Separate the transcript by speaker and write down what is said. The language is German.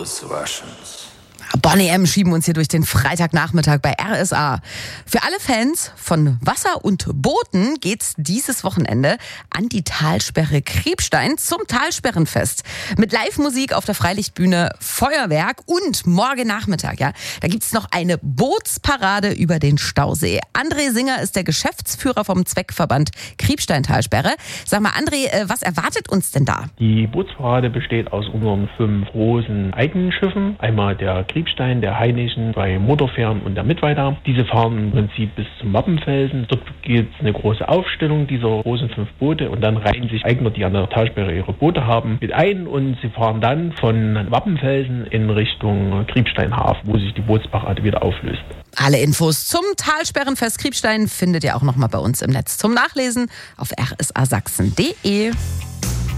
Speaker 1: des Waschens.
Speaker 2: Boney M. schieben uns hier durch den Freitagnachmittag bei RSA. Für alle Fans von Wasser und Booten geht's dieses Wochenende an die Talsperre Kriebstein zum Talsperrenfest. Mit Live-Musik auf der Freilichtbühne, Feuerwerk und morgen Nachmittag, da gibt's noch eine Bootsparade über den Stausee. André Singer ist der Geschäftsführer vom Zweckverband Kriebstein-Talsperre. Sag mal, André, was erwartet uns denn da?
Speaker 3: Die Bootsparade besteht aus unseren 5 großen eigenen Schiffen. Einmal der Kriebstein, der Hainischen, 2 Motorfähren und der Mittweiter. Diese fahren im Prinzip bis zum Wappenfelsen. Dort gibt es eine große Aufstellung dieser großen 5 Boote und dann reihen sich Eigner, die an der Talsperre ihre Boote haben, mit ein und sie fahren dann von Wappenfelsen in Richtung Kriebsteinhafen, wo sich die Bootsparade wieder auflöst.
Speaker 2: Alle Infos zum Talsperrenfest Kriebstein findet ihr auch nochmal bei uns im Netz zum Nachlesen auf rsasachsen.de.